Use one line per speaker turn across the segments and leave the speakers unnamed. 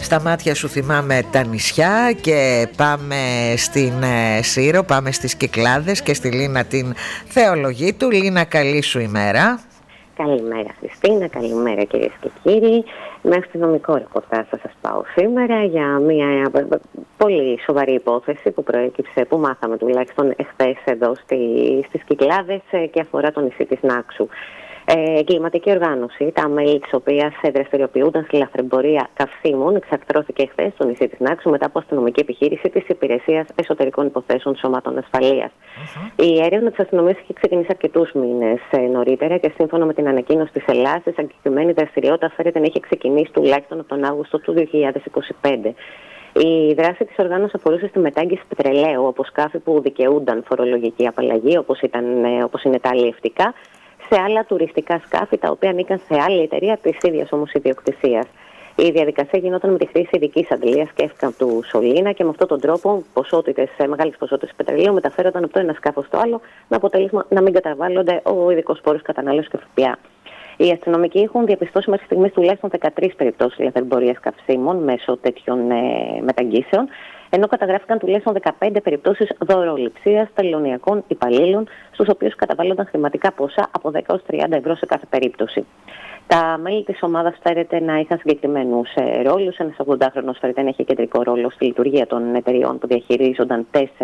Στα μάτια σου θυμάμαι τα νησιά και πάμε στην Σύρο, πάμε στις Κυκλάδες και στη Λίνα την Θεολογίτου. Λίνα, καλή σου ημέρα.
Καλημέρα Χριστίνα, καλημέρα κυρίες και κύριοι. Με αστυνομικό ρεπορτάζ θα σας πάω σήμερα για μια πολύ σοβαρή υπόθεση που προέκυψε, που μάθαμε τουλάχιστον εχθές εδώ στις Κυκλάδες και αφορά το νησί της Νάξου. Εγκληματική οργάνωση, τα μέλη της οποίας δραστηριοποιούνταν στη λαθρεμπορία καυσίμων, εξαρθρώθηκε χθες στο νησί της Νάξου μετά από αστυνομική επιχείρηση της Υπηρεσίας Εσωτερικών Υποθέσεων Σωμάτων Ασφαλείας. Η έρευνα της αστυνομίας είχε ξεκινήσει αρκετούς μήνες νωρίτερα και σύμφωνα με την ανακοίνωση της Ελλάδας, η συγκεκριμένη δραστηριότητα φέρεται να είχε ξεκινήσει τουλάχιστον από τον Αύγουστο του 2025. Η δράση της οργάνωσης αφορούσε στη μετάγγιση πετρελαίου από σκάφη που δικαιούνταν φορολογική απαλλαγή, όπως είναι τα αλλιευτικά, σε άλλα τουριστικά σκάφη τα οποία ανήκαν σε άλλη εταιρεία της ίδιας όμως ιδιοκτησίας. Η διαδικασία γινόταν με τη χρήση ειδικής αντλίας και του σωλήνα και με αυτόν τον τρόπο μεγάλες ποσότητες πετρελαίου μεταφέρονταν από το ένα σκάφος στο άλλο, με αποτέλεσμα να μην καταβάλλονται ο ειδικός φόρος κατανάλωσης και ΦΠΑ. Οι αστυνομικοί έχουν διαπιστώσει μέχρι στιγμής τουλάχιστον 13 περιπτώσεις λαθρεμπορίας καυσίμων μέσω τέτοιων μεταγγίσεων, ενώ καταγράφηκαν τουλάχιστον 15 περιπτώσεις δωροληψίας τελωνειακών υπαλλήλων, στους οποίους καταβάλλονταν χρηματικά ποσά από 10 έως 30 ευρώ σε κάθε περίπτωση. Τα μέλη της ομάδας φέρεται να είχαν συγκεκριμένους ρόλους. Ένας 80χρονος φέρεται να είχε κεντρικό ρόλο στη λειτουργία των εταιριών που διαχειρίζονταν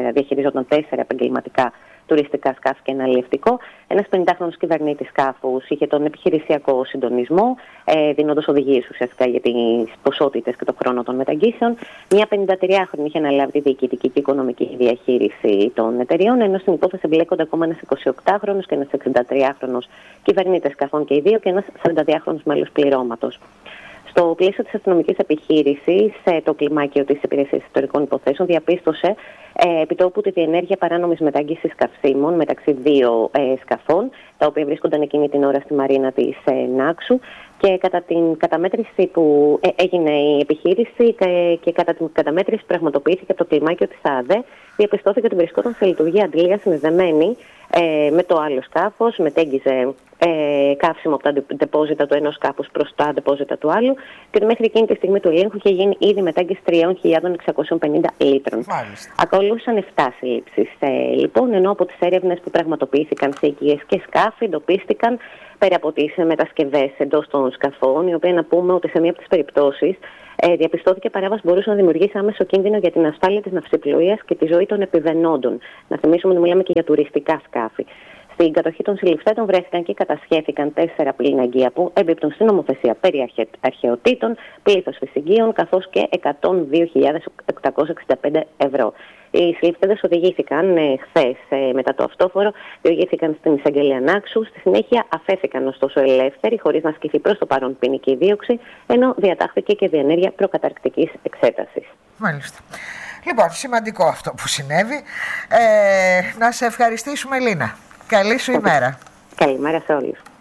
4 επαγγελματικά τουριστικά σκάφη και ένα αλλιευτικό. Ένας 50χρονος κυβερνήτης σκάφους είχε τον επιχειρησιακό συντονισμό, δίνοντας οδηγίες ουσιαστικά για τις ποσότητες και το χρόνο των μεταγγίσεων. Μια 53χρονη είχε αναλάβει τη διοικητική και οικονομική διαχείριση των εταιριών, ενώ στην υπόθεση εμπλέκονται ακόμα ένας 28χρονος και ένας 63χρονος κυβερνήτης σκαφών και οι δύο, και ένας 42χρονος μέλος πληρώματος. Στο πλαίσιο της αστυνομικής επιχείρησης, το κλιμάκιο της Υπηρεσίας Ιστορικών Υποθέσεων διαπίστωσε επιτόπου τη διενέργεια παράνομης μετάγγισης καυσίμων μεταξύ δύο σκαφών, τα οποία βρίσκονταν εκείνη την ώρα στη μαρίνα της Νάξου, και κατά την καταμέτρηση που έγινε η επιχείρηση και κατά την καταμέτρηση που πραγματοποιήθηκε από το κλιμάκιο της ΑΔΕ, διαπιστώθηκε ότι βρισκόταν σε λειτουργία αντλία συνδεδεμένη με το άλλο σκάφος, μετέγγιζε καύσιμο από τα ντεπόζιτα του ενός σκάφους προς τα ντεπόζιτα του άλλου, και ότι μέχρι εκείνη τη στιγμή του ελέγχου είχε γίνει ήδη μετάγγιση 3.650 λίτρων. Ακολούθησαν 7 συλλήψεις λοιπόν, ενώ από τις έρευνες που πραγματοποιήθηκαν σε οικίες και σκάφη εντοπίστηκαν, πέρα από τις μετασκευές εντός των σκαφών, η οποία να πούμε ότι σε μία από τις περιπτώσεις διαπιστώθηκε παράβαση που μπορούσε να δημιουργήσει άμεσο κίνδυνο για την ασφάλεια της ναυσιπλοείας και τη ζωή των επιβενόντων. Να θυμίσουμε ότι μιλάμε και για τουριστικά σκάφη. Στην κατοχή των συλληφθέντων βρέθηκαν και κατασχέθηκαν 4 πληναγκία που εμπίπτουν στην νομοθεσία περί αρχαιοτήτων, πλήθος φυσικίων, καθώς και 102.865 ευρώ. Οι συλληφθέντες οδηγήθηκαν χθες μετά το αυτόφορο, διηγήθηκαν στην εισαγγελία Νάξου. Στη συνέχεια αφέθηκαν ωστόσο ελεύθεροι, χωρίς να ασκηθεί προς το παρόν ποινική δίωξη, ενώ διατάχθηκε και διενέργεια προκαταρκτικής εξέτασης.
Μάλιστα. Λοιπόν, σημαντικό αυτό που συνέβη. Να σε ευχαριστήσουμε, Λίνα. Καλή σου ημέρα.
Καλημέρα σε όλους.